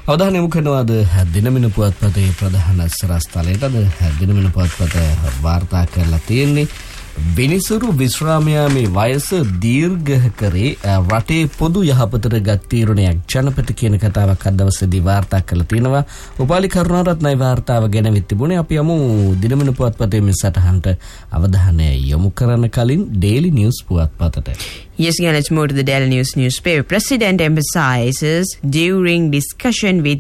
අවධානය යොමු කරනවා අද දිනමින පුවත්පතේ ප්‍රධාන සරස්තලයට. අද දිනමින පුවත්පත වාර්තා කරලා තියෙන්නේ විනිසුරු විශ්‍රාමයාමේ වයස දීර්ඝ කරේ රටේ පොදු යහපතට ගත් තීරණයක් ජනපති කියන කතාවක් අද දවසේදී වාර්තා කරලා තිනවා. උපාලි කරුණාරත්නයි වාර්තාව ගෙනවිත් තිබුණේ. අපි යමු දිනමින පුවත්පතේ මේ සටහනට අවධානය යොමු කරන කලින් Daily News පුවත්පතට. Yes, again, let's move to the Daily News newspaper. President emphasizes during discussion with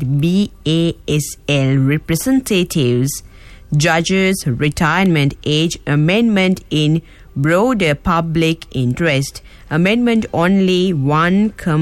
BASL representatives judges' retirement age amendment in broader public interest. Amendment only one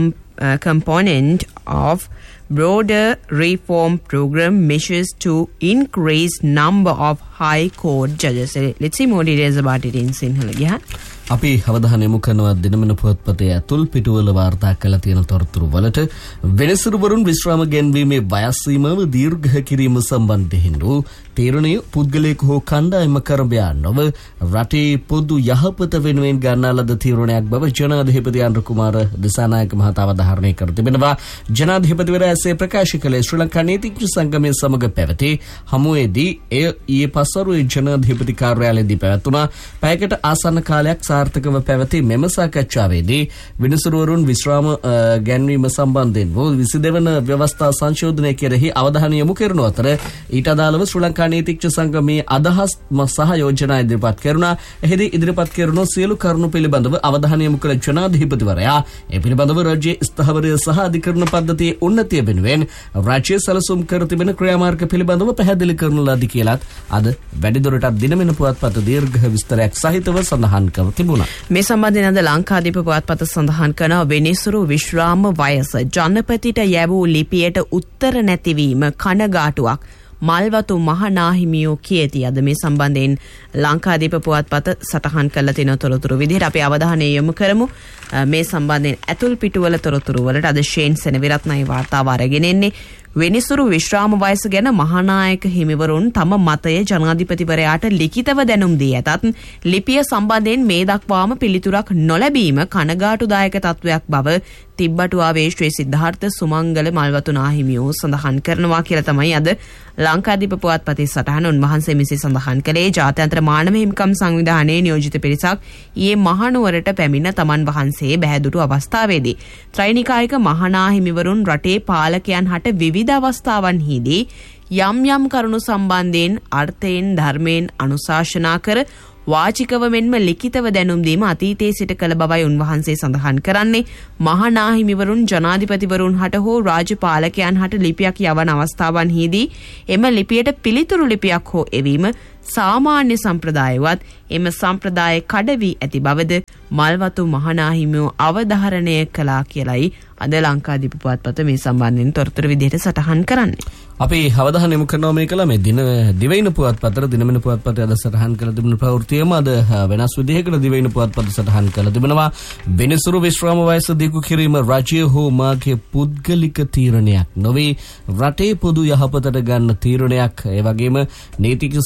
component of broader reform program measures to increase number of high court judges. Let's see more details about it in Sinhala. Yeah. අපි අවධානය යොමු කරනවා දිනමින පුවත්පතේ අතුල් පිටුවල වාර්තා කළ තියෙන තොරතුරු වලට. වෙනසුරුවරුන් විශ්‍රාම ගැන්වීමේ වයස් සීමාව දීර්ඝ කිරීම සම්බන්ධයෙන් තීරණය පුද්ගලයෙකු හෝ කණ්ඩායම කරබයා නොව රටේ පොදු යහපත වෙනුවෙන් ගන්නා ලද තීරණයක් බව ජනාධිපති අනුර කුමාර දිසානායක මහතා අවධාරණය කර තිබෙනවා. ජනාධිපතිවරයා එසේ ප්‍රකාශ කළේ ශ්‍රී ලංකා නීතිඥ සංගමය සමග පැවති හමුවේදී එය ඊයේ පස්වරුවේ ජනාධිපති කාර්යාලයේදී පැවැතුණා. පැයකට ආසන්න කාලයක් සාර්ථකව පැවති මෙම සාකච්ඡාවේදී විනිසුරුවරුන් විශ්‍රාම ගැන්වීම සම්බන්ධයෙන් 22 වන ව්‍යවස්ථා සංශෝධනය කෙරෙහි අවධානය යොමු කරන අතර ඊට අදාළව ශ්‍රී ලංකා නීතිඥ සංගමයේ අදහස් සහ යෝජනා ඉදිරිපත් කරුණා. එහිදී ඉදිරිපත් කරන සියලු කරුණු පිළිබඳව අවධානය යොමු කළ ජනාධිපතිවරයා ඒ පිළිබඳව රාජ්‍ය ස්ථාවරය සහ අධිකරණ පද්ධතියේ උන්නතිය වෙනුවෙන් රාජ්‍ය සැලසුම් කර තිබෙන ක්‍රියාමාර්ග පිළිබඳව පැහැදිලි කරන ලදී කියලාත් අද වැඩිදුරටත් දිනමින පුවත්පත දීර්ඝ විස්තරයක් සහිතව සඳහන් කර තිබුණා. මේ සම්බන්ධයෙන් අද ලංකාදීප පුවත්පත සඳහන් කරන වෙනිසුරු විශ්‍රාම වයස ජනපතිට යැවූ ලිපියට උත්තර නැතිවීම කනගාටුවක් මල්වතු මහනාහිමියෝ කියති. අද මේ සම්බන්ධයෙන් ලංකාදීප පුවත්පත සටහන් කරලා තියෙන තොරතුරු විදිහට අපි අවධානය යොමු කරමු. මේ සම්බන්ධයෙන් ඇතුල් පිටුවල තොරතුරු වලට අද ෂේන් සෙනවිරත්නයි වාර්තාව අරගෙන එන්නේ. වෙනිසුරු විශ්‍රාම වයස ගැන මහානායක හිමිවරුන් තම මතය ජනාධිපතිවරයාට ලිඛිතව දැනුම් දී ඇතත් ලිපිය සම්බන්ධයෙන් මේ දක්වාම පිළිතුරක් නොලැබීම කනගාටුදායක තත්වයක් බව තිබ්බටුවාවේ ශ්‍රී සිද්ධාර්ථ සුමංගල මල්වතු නාහිමියෝ සඳහන් කරනවා කියලා තමයි අද ලංකාදීප පුවත්පතේ සටහන උන්වහන්සේ මෙසේ සඳහන් කළේ. ජාත්‍යන්තර මානව හිමිකම් සංවිධානයේ නියෝජිත පිරිසක් ඊයේ මහනුවරට පැමිණ තමන් වහන්සේ බැහැදුටු අවස්ථාවේදී ත්‍රිනිකායික මහානාහිමිවරුන් රටේ පාලකයන් හට විවිධ අවස්ථාවන්හිදී යම් යම් කරුණු සම්බන්ධයෙන් අර්ථයෙන් ධර්මයෙන් අනුශාසනා කර වාචිකව මෙන්ම ලිඛිතව දැනුම් දීම අතීතයේ සිට කළ බවයි උන්වහන්සේ සඳහන් කරන්නේ. මහානාහිමිවරුන් ජනාධිපතිවරුන් හට හෝ රාජ්‍ය පාලකයන් හට ලිපියක් යවන අවස්ථාවන්හිදී එම ලිපියට පිළිතුරු ලිපියක් හෝ එවීම සාමාන්‍ය සම්ප්‍රදායවත් එම සම්ප්‍රදාය කඩවී ඇති බවද මල්වතු මහානාහිමියෝ අවධාරණය කළා කියලයි අද ලංකාදීප පුවත්පත මේ සම්බන්ධයෙන් තොරතුරු විදිහට සටහන් කරන්නේ. අපි අවධානය යොමු කරනවා මේ කල මේ දිවයින පුවත්පතට දිනමින පුවත්පතේ අද සටහන් කළ තිබුණු ප්‍රවෘත්තියම අද වෙනස් විදිහකට දිවයින පුවත්පත සටහන් කළ තිබෙනවා. වෙනසුරු විශ්‍රාම වයස දිගු කිරීම රාජ්‍ය හෝ මාගේ පුද්ගලික තීරණයක් නොවේ. රටේ පොදු යහපතට ගන්න තීරණයක්. ඒ වගේම නීතිඥ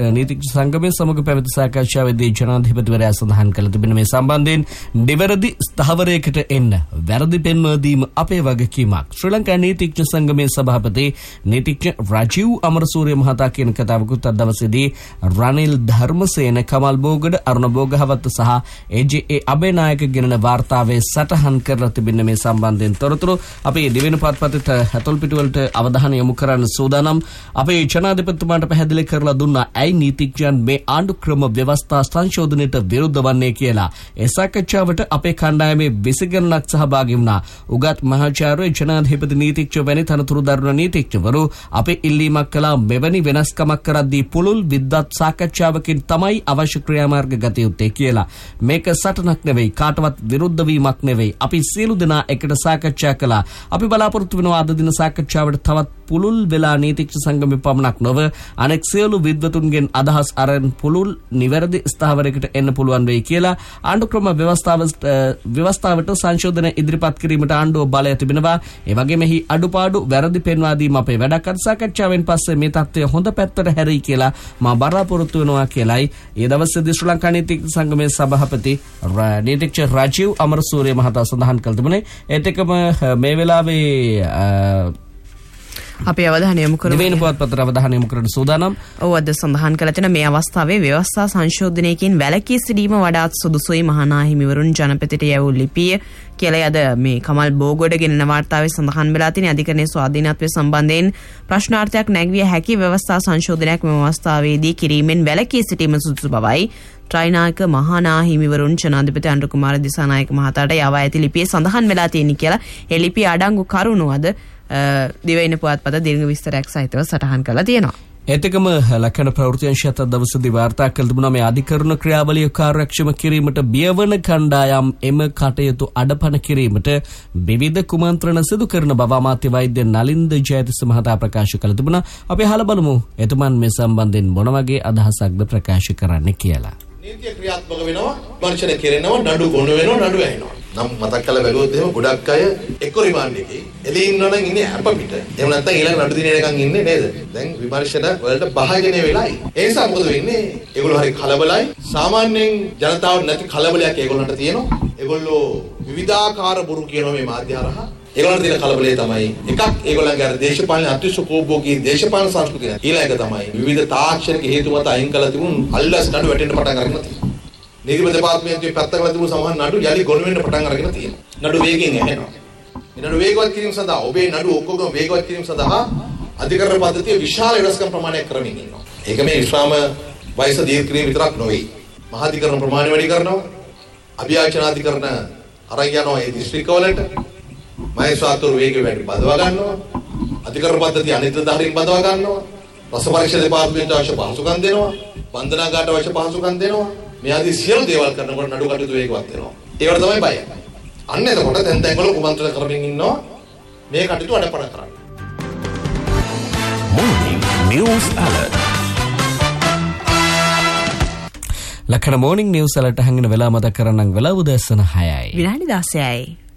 සංගමයේ සමග පැවති සාකච්ඡාවේදී ජනාධිපතිවරයා සඳහන් කළ තිබෙන මේ සම්බන්ධයෙන් නිවැරදි ස්ථාවරයකට එන්න වැරදි පෙන්වා දීම අපේ වගකීමක්. ශ්‍රී ලංකා නීතිඥ සංගමයේ සභාපති නීතිඥ රජීව් අමරසූරිය මහතා කියන කතාවකුත් අද දවසේදී රනිල් ධර්මසේන කමල් බෝගඩ අරුණ බෝගහවත්ත සහ ඒ.ජේ. අබේනායක ගෙනන වාර්තාවේ සටහන් කරලා තිබෙන මේ සම්බන්ධයෙන් තොරතුරු අපි දිවෙන පුවත්පතට ඇතුල් පිටුවලට අවධානය යොමු කරන්න සූදානම්. අපේ ජනාධිපතිතුමාට පැහැදිලි කරලා දුන්නා ඇයි නීතිඥයන් මේ ආණ්ඩුක්‍රම ව්‍යවස්ථා සංශෝධනයට විරුද්ධ වන්නේ කියලා. ඒ සාකච්ඡාවට අපේ කණ්ඩායමේ 20 ගණනක් සහභාගී වුණා. උගත් මහාචාර්ය ජනාධිපති නීතිඥ වැනි තනතුරු දරුණ නීතිඥවරු අපේ ඉල්ලීමක් කළා මෙවැනි වෙනස්කමක් කරද්දී පුළුල් විද්වත් සාකච්ඡාවකින් තමයි අවශ්‍ය ක්‍රියාමාර්ග ගත යුත්තේ කියලා. මේක සටනක් නෙවෙයි කාටවත් විරුද්ධ වීමක් නෙවෙයි. අපි සියලු දෙනා එකට සාකච්ඡා කළා. අපි බලාපොරොත්තු වෙනවා අද දින සාකච්ඡාවට තවත් පුළුල් වෙලා නීතිඥ සංගමෙ පමණක් නොව අනෙක් සියලු විද්වතුන්ගෙන් අදහස් අරන් පුළුල් නිවැරදි ස්ථාවරයකට එන්න පුළුවන් වෙයි කියලා. ආණ්ඩුක්‍රම ව්‍යවස්ථාවට සංශෝධන ඉදිරිපත් කිරීමට ආණ්ඩුව බලය තිබෙනවා. ඒ වගේම එහි අඩුපාඩු වැරදි පෙන්වා දීම අපේ වැඩක්. සාකච්ඡාවෙන් පස්සේ මේ තත්ත්වය හොඳ පැත්තට හැරෙයි කියලා මා බලාපොරොත්තු වෙනවා කියලායි ඒ දවසේදී ශ්‍රී ලංකා නීතිඥ සංගමයේ සභාපති නීතිඥ රජීව් අමරසූරිය මහතා සඳහන් කළ තිබුණේ. ඒත් එක්කම මේ වෙලාවේ අපි අවධානය යොමු කරමු. දිවයින පුවත්පතට අවධානය යොමු කරන සූදානම්. ඔව් අද සඳහන් කළ තියෙන මේ අවස්ථාවේ ව්‍යවස්ථා සංශෝධනයකින් වැළකී සිටීම වඩාත් සුදුසුයි මහා හිමිවරුන් ජනපතිට යවූ ලිපිය කියලා අද මේ කමල් බෝගොඩ ගෙනන වාර්තාවේ සඳහන් වෙලා තියෙන අධිකරණයේ ස්වාධීනත්වය සම්බන්ධයෙන් ප්‍රශ්නාර්ථයක් නැගවිය හැකි ව්‍යවස්ථා සංශෝධනයක් මෙම අවස්ථාවේදී කිරීමෙන් වැළකී සිටීම සුදුසු බවයි ත්‍රිනායක මහා හිමිවරුන් ජනාධිපති අනුර කුමාර දිසානායක මහතාට යවා ඇති ලිපියේ සඳහන් වෙලා තියෙන කියලා ඒ ලිපිය අඩංගු කරුණු අද දිවයින පුවත්පත දීර්ඝ විස්තරයක් සහිතව සටහන් කරලා තියෙනවා. ඒතකම ලක්ෂණ ප්‍රවෘත්ති අංශයත් දවසේදී වාර්තා කළ තිබුණා මේ අධිකරණ ක්‍රියාවලිය කාර්යක්ෂම කිරීමට බියවන කණ්ඩායම් එම කටයුතු අඩපණ කිරීමට විවිධ කුමන්ත්‍රණ සිදු කරන බව අමාත්‍ය වෛද්‍ය නලින්ද ජයතිස්ස මහතා ප්‍රකාශ කළ තිබුණා. අපි අහලා බලමු එතුමන් මේ සම්බන්ධයෙන් මොන වගේ අදහසක්ද ප්‍රකාශ කරන්නේ කියලා. නීතිය ක්‍රියාත්මක වෙනවා, විමර්ශන කෙරෙනවා, නඩු ගොනු වෙනවා, නඩු ඇහෙනවා. නම් මතක් කරලා බැලුවොත් එහෙම ගොඩක් අය එක්ක රිමාන්ඩ් එකේ එළි ඉන්නවනම් ඉන්නේ අප පිට. එහෙම නැත්නම් ඊළඟ නඩු දිනේ නිකන් ඉන්නේ නේද? දැන් විමර්ශන වලට භාජනය වෙලායි. ඒ නිසා මොකද වෙන්නේ? ඒගොල්ලෝ හරි කලබලයි. සාමාන්‍යයෙන් ජනතාවට නැති කලබලයක් ඒගොල්ලන්ට තියෙනවා. ඒගොල්ලෝ විවිධාකාර බොරු කියනවා මේ මාධ්‍ය හරහා. ඒගොල්ලන්ට තියෙන කලබලය තමයි එකක් ඒගොල්ලන්ගේ අර දේශපාලන අතිශෝකෝභෝගී දේශපාලන සංස්කෘතිය. ඊළඟ තමයි විවිධ තාක්ෂණික හේතු මත අයින් කළ තිබුණු අල්ලස් නඩු වැටෙන්න පටන් ගන්න තියෙනවා. නීතිපති දෙපාර්තමේන්තුවේ පැත්තකට තිබුණු සමහර නඩු යලි ගොනු වෙන්න පටන් අරගෙන තියෙනවා. නඩු වේගෙන් ඇහෙනවා. මේ නඩු වේගවත් කිරීම සඳහා ඔබේ නඩු ඔක්කොගම වේගවත් කිරීම සඳහා අධිකරණ පද්ධතිය විශාල වෙනස්කම් ප්‍රමාණයක් කරමින් ඉන්නවා. ඒක මේ විශ්‍රාම වයස දීර්ඝ කිරීම විතරක් නෙවෙයි. මහාධිකරණ ප්‍රමාණය වැඩි කරනවා. අභියාචනාධිකරණ අරන් යනවා ඒ දිස්ත්‍රික්කවලට. මහේස්ත්‍රාත්වරු වේගය වැඩි බදවා ගන්නවා. අධිකරණ පද්ධතිය අනිත්‍යධාරීන් බදවා ගන්නවා. රස පරීක්ෂා දෙපාර්තමේන්තුව අවශ්‍ය පහසුකම් දෙනවා. බන්ධනාගාරට අවශ්‍ය පහසුකම් දෙනවා. මේ ආදී සියලු දේවල් කරනකොට නඩු කටයුතු වේගවත් වෙනවා. ඒවට තමයි බය. අන්න එතකොට දැන් වල කුමන්ත්‍රණ කරමින් ඉන්නවා මේ කටයුතු අඩපණ කරන්න. Morning News Alert. ලක්ෂණ morning news alert හංගින වෙලා මතක් කරන්නම් වෙලාව උදෑසන 6යි. විනාඩි 16යි.